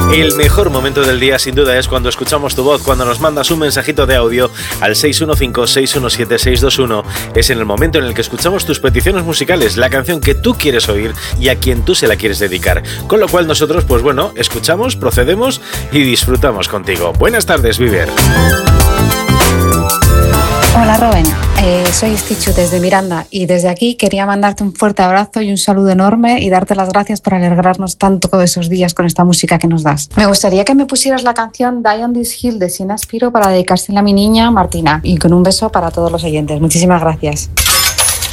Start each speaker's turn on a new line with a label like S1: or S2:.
S1: El mejor momento del día sin duda es cuando escuchamos tu voz, cuando nos mandas un mensajito de audio al 615-617-621. Es en el momento en el que escuchamos tus peticiones musicales, la canción que tú quieres oír y a quien tú se la quieres dedicar. Con lo cual nosotros, pues bueno, escuchamos, procedemos y disfrutamos contigo. Buenas tardes, Viver.
S2: Hola Rubén, soy Stichu desde Miranda y desde aquí quería mandarte un fuerte abrazo y un saludo enorme y darte las gracias por alegrarnos tanto todos esos días con esta música que nos das. Me gustaría que me pusieras la canción Die on This Hill de Sina Spiro para dedicársela a mi niña Martina y con un beso para todos los oyentes. Muchísimas gracias.